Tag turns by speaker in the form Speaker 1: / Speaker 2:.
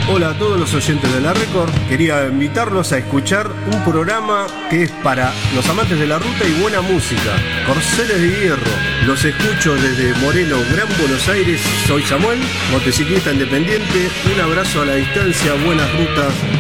Speaker 1: Hola a todos los oyentes de La Record. Quería invitarlos a escuchar un programa que es para los amantes de la ruta y buena música. Corceles de Hierro. Los escucho desde Moreno, Gran Buenos Aires. Soy Samuel, motociclista independiente. Un abrazo a la distancia, buenas rutas.